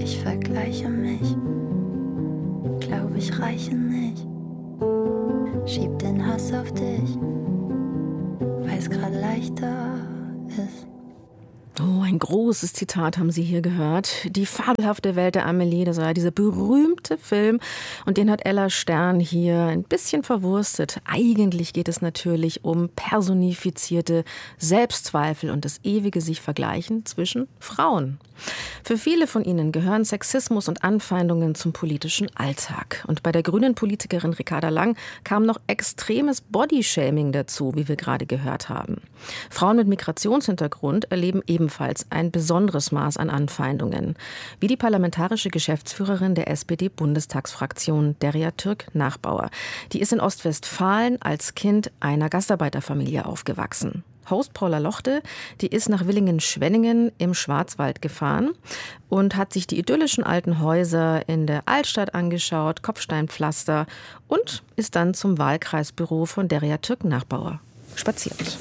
Ich vergleiche mich, glaube ich reiche nicht. Schieb den Hass auf dich, weil es gerade leichter ist. Oh, ein großes Zitat haben Sie hier gehört. Die fabelhafte Welt der Amelie, das war ja dieser berühmte Film. Und den hat Ella Stern hier ein bisschen verwurstet. Eigentlich geht es natürlich um personifizierte Selbstzweifel und das ewige sich Vergleichen zwischen Frauen. Für viele von ihnen gehören Sexismus und Anfeindungen zum politischen Alltag. Und bei der grünen Politikerin Ricarda Lang kam noch extremes Bodyshaming dazu, wie wir gerade gehört haben. Frauen mit Migrationshintergrund erleben ebenfalls ein besonderes Maß an Anfeindungen, wie die parlamentarische Geschäftsführerin der SPD-Bundestagsfraktion Derya Türk-Nachbauer. Die ist in Ostwestfalen als Kind einer Gastarbeiterfamilie aufgewachsen. Host Paula Lochte, die ist nach Villingen-Schwenningen im Schwarzwald gefahren und hat sich die idyllischen alten Häuser in der Altstadt angeschaut, Kopfsteinpflaster, und ist dann zum Wahlkreisbüro von Derya Türk-Nachbauer spaziert.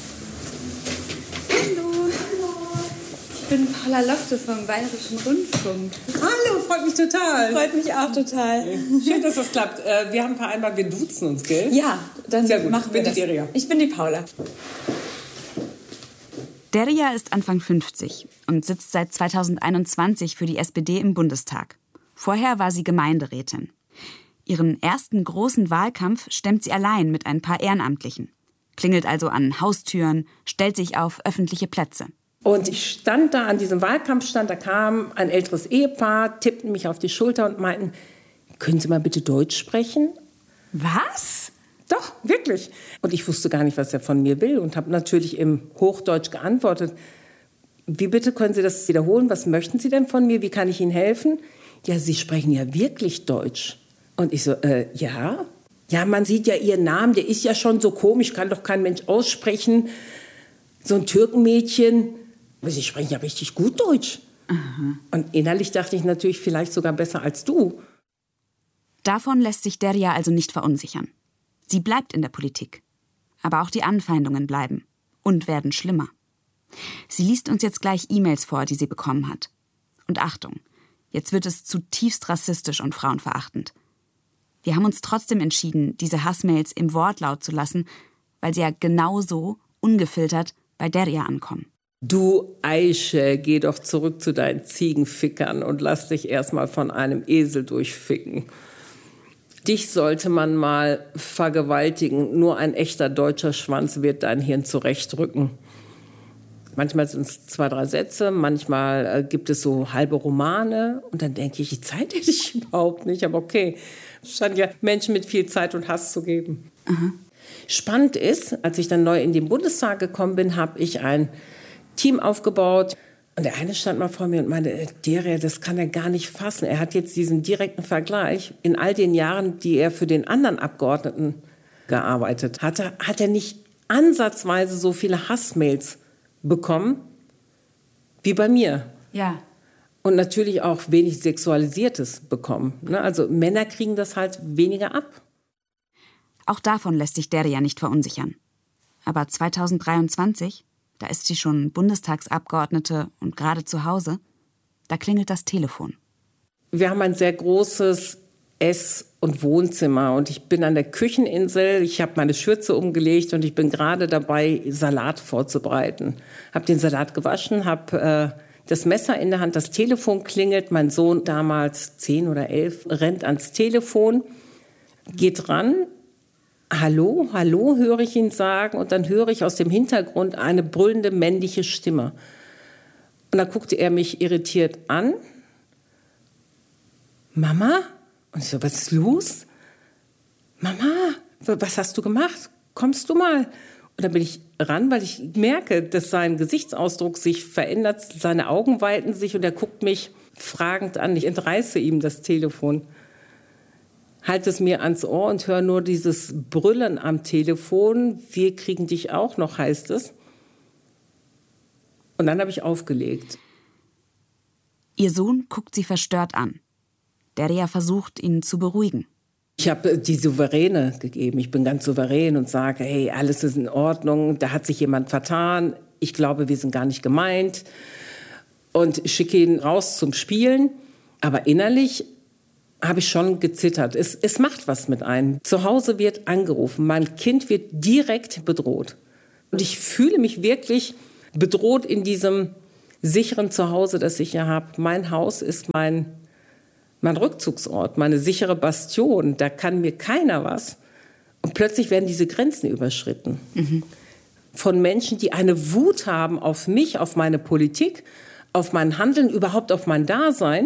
Ich bin Paula Lochte vom Bayerischen Rundfunk. Hallo, freut mich total. Freut mich auch total. Schön, dass das klappt. Wir haben vereinbart, wir duzen uns, gell? Ja, dann sehr gut. machen wir das. Ich bin die Derya. Ich bin die Paula. Derya ist Anfang 50 und sitzt seit 2021 für die SPD im Bundestag. Vorher war sie Gemeinderätin. Ihren ersten großen Wahlkampf stemmt sie allein mit ein paar Ehrenamtlichen. Klingelt also an Haustüren, stellt sich auf öffentliche Plätze. Und ich stand da an diesem Wahlkampfstand, da kam ein älteres Ehepaar, tippten mich auf die Schulter und meinten, können Sie mal bitte Deutsch sprechen? Was? Doch, wirklich. Und ich wusste gar nicht, was er von mir will und habe natürlich im Hochdeutsch geantwortet. Wie bitte, können Sie das wiederholen? Was möchten Sie denn von mir? Wie kann ich Ihnen helfen? Ja, Sie sprechen ja wirklich Deutsch. Und ich so, ja? Ja, man sieht ja Ihren Namen, der ist ja schon so komisch, kann doch kein Mensch aussprechen. So ein Türkenmädchen. Aber Sie sprechen ja richtig gut Deutsch. Mhm. Und innerlich dachte ich natürlich, vielleicht sogar besser als du. Davon lässt sich Derya also nicht verunsichern. Sie bleibt in der Politik. Aber auch die Anfeindungen bleiben und werden schlimmer. Sie liest uns jetzt gleich E-Mails vor, die sie bekommen hat. Und Achtung, jetzt wird es zutiefst rassistisch und frauenverachtend. Wir haben uns trotzdem entschieden, diese Hassmails im Wortlaut zu lassen, weil sie ja genauso ungefiltert bei Derya ankommen. Du Eiche, geh doch zurück zu deinen Ziegenfickern und lass dich erstmal von einem Esel durchficken. Dich sollte man mal vergewaltigen. Nur ein echter deutscher Schwanz wird dein Hirn zurechtrücken. Manchmal sind es 2, 3 Sätze, manchmal gibt es so halbe Romane. Und dann denke ich, die Zeit hätte ich überhaupt nicht. Aber okay, es scheint ja Menschen mit viel Zeit und Hass zu geben. Mhm. Spannend ist, als ich dann neu in den Bundestag gekommen bin, habe ich ein Team aufgebaut. Und der eine stand mal vor mir und meinte, Derya, das kann er gar nicht fassen. Er hat jetzt diesen direkten Vergleich. In all den Jahren, die er für den anderen Abgeordneten gearbeitet hatte, hat er nicht ansatzweise so viele Hassmails bekommen wie bei mir. Ja. Und natürlich auch wenig Sexualisiertes bekommen. Also Männer kriegen das halt weniger ab. Auch davon lässt sich Derya nicht verunsichern. Aber 2023, da ist sie schon Bundestagsabgeordnete und gerade zu Hause, da klingelt das Telefon. Wir haben ein sehr großes Ess- und Wohnzimmer und ich bin an der Kücheninsel, ich habe meine Schürze umgelegt und ich bin gerade dabei, Salat vorzubereiten. Habe den Salat gewaschen, habe das Messer in der Hand, das Telefon klingelt, mein Sohn, damals 10 oder 11, rennt ans Telefon, geht ran. Hallo, hallo, höre ich ihn sagen. Und dann höre ich aus dem Hintergrund eine brüllende männliche Stimme. Und dann guckte er mich irritiert an. Mama? Und ich so, was ist los? Mama, was hast du gemacht? Kommst du mal? Und dann bin ich ran, weil ich merke, dass sein Gesichtsausdruck sich verändert. Seine Augen weiten sich und er guckt mich fragend an. Ich entreiße ihm das Telefon. Halte es mir ans Ohr und höre nur dieses Brüllen am Telefon. Wir kriegen dich auch noch, heißt es. Und dann habe ich aufgelegt. Ihr Sohn guckt sie verstört an. Derya versucht, ihn zu beruhigen. Ich habe die Souveräne gegeben. Ich bin ganz souverän und sage, hey, alles ist in Ordnung. Da hat sich jemand vertan. Ich glaube, wir sind gar nicht gemeint. Und schicke ihn raus zum Spielen. Aber innerlich habe ich schon gezittert. Es macht was mit einem. Zu Hause wird angerufen, mein Kind wird direkt bedroht. Und ich fühle mich wirklich bedroht in diesem sicheren Zuhause, das ich hier habe. Mein Haus ist mein Rückzugsort, meine sichere Bastion. Da kann mir keiner was. Und plötzlich werden diese Grenzen überschritten. Von Menschen, die eine Wut haben auf mich, auf meine Politik, auf mein Handeln, überhaupt auf mein Dasein.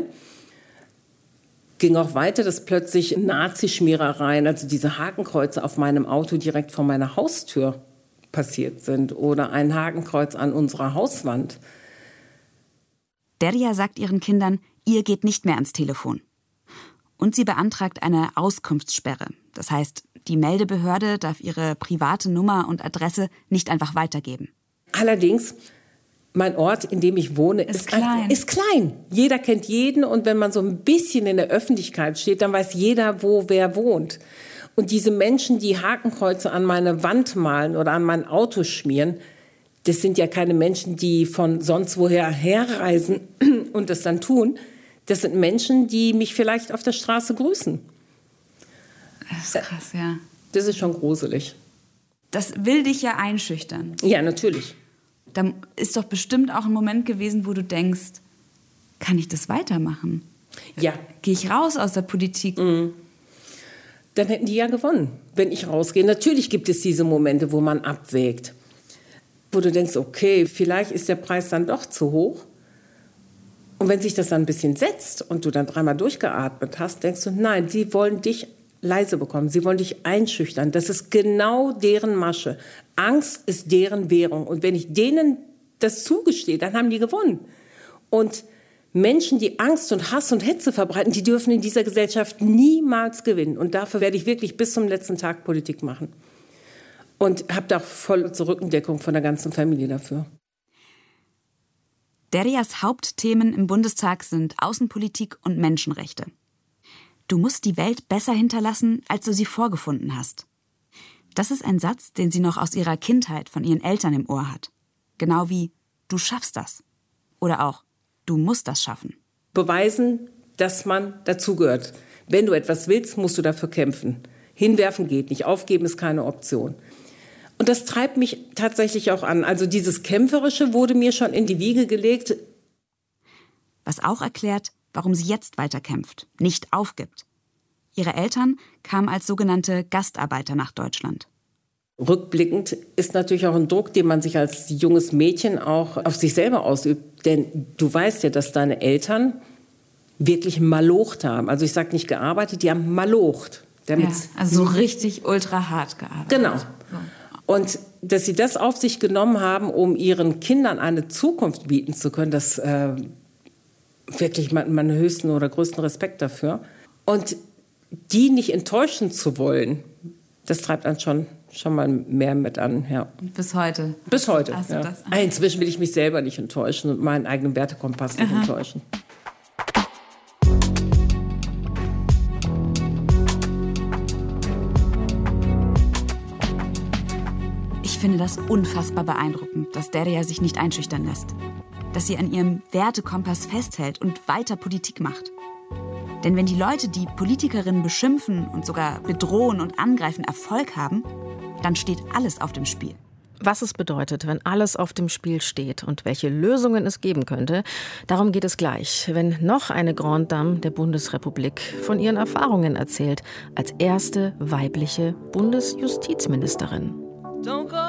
Ging auch weiter, dass plötzlich Nazischmierereien, also diese Hakenkreuze auf meinem Auto direkt vor meiner Haustür passiert sind oder ein Hakenkreuz an unserer Hauswand. Derya sagt ihren Kindern, ihr geht nicht mehr ans Telefon. Und sie beantragt eine Auskunftssperre. Das heißt, die Meldebehörde darf ihre private Nummer und Adresse nicht einfach weitergeben. Allerdings, mein Ort, in dem ich wohne, ist klein. Jeder kennt jeden und wenn man so ein bisschen in der Öffentlichkeit steht, dann weiß jeder, wo wer wohnt. Und diese Menschen, die Hakenkreuze an meine Wand malen oder an mein Auto schmieren, das sind ja keine Menschen, die von sonst woher herreisen und das dann tun. Das sind Menschen, die mich vielleicht auf der Straße grüßen. Das ist krass, ja. Das ist schon gruselig. Das will dich ja einschüchtern. Ja, natürlich. Da ist doch bestimmt auch ein Moment gewesen, wo du denkst, kann ich das weitermachen? Ja. Gehe ich raus aus der Politik? Dann hätten die ja gewonnen, wenn ich rausgehe. Natürlich gibt es diese Momente, wo man abwägt. Wo du denkst, okay, vielleicht ist der Preis dann doch zu hoch. Und wenn sich das dann ein bisschen setzt und du dann 3-mal durchgeatmet hast, denkst du, nein, sie wollen dich leise bekommen. Sie wollen dich einschüchtern. Das ist genau deren Masche. Angst ist deren Währung. Und wenn ich denen das zugestehe, dann haben die gewonnen. Und Menschen, die Angst und Hass und Hetze verbreiten, die dürfen in dieser Gesellschaft niemals gewinnen. Und dafür werde ich wirklich bis zum letzten Tag Politik machen. Und habe da voll zur Rückendeckung von der ganzen Familie dafür. Deryas Hauptthemen im Bundestag sind Außenpolitik und Menschenrechte. Du musst die Welt besser hinterlassen, als du sie vorgefunden hast. Das ist ein Satz, den sie noch aus ihrer Kindheit von ihren Eltern im Ohr hat. Genau wie, du schaffst das. Oder auch, du musst das schaffen. Beweisen, dass man dazugehört. Wenn du etwas willst, musst du dafür kämpfen. Hinwerfen geht nicht, aufgeben ist keine Option. Und das treibt mich tatsächlich auch an. Also dieses Kämpferische wurde mir schon in die Wiege gelegt. Was auch erklärt, warum sie jetzt weiterkämpft, nicht aufgibt. Ihre Eltern kamen als sogenannte Gastarbeiter nach Deutschland. Rückblickend ist natürlich auch ein Druck, den man sich als junges Mädchen auch auf sich selber ausübt. Denn du weißt ja, dass deine Eltern wirklich malocht haben. Also ich sage nicht gearbeitet, die haben malocht. Ja, also so richtig ultra hart gearbeitet. Genau. Und dass sie das auf sich genommen haben, um ihren Kindern eine Zukunft bieten zu können, das wirklich meinen höchsten oder größten Respekt dafür. Und die nicht enttäuschen zu wollen, das treibt einen schon mal mehr mit an. Ja. Bis heute? Bis heute, Hast ja. du das? Inzwischen will ich mich selber nicht enttäuschen und meinen eigenen Wertekompass nicht enttäuschen. Ich finde das unfassbar beeindruckend, dass Derya sich nicht einschüchtern lässt. Dass sie an ihrem Wertekompass festhält und weiter Politik macht. Denn wenn die Leute, die Politikerinnen beschimpfen und sogar bedrohen und angreifen, Erfolg haben, dann steht alles auf dem Spiel. Was es bedeutet, wenn alles auf dem Spiel steht und welche Lösungen es geben könnte, darum geht es gleich, wenn noch eine Grande Dame der Bundesrepublik von ihren Erfahrungen erzählt, als erste weibliche Bundesjustizministerin.